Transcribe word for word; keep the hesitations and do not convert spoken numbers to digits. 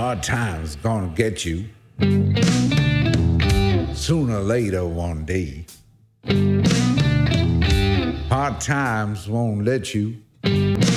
Hard times gonna get you sooner or later one day. Hard times won't let you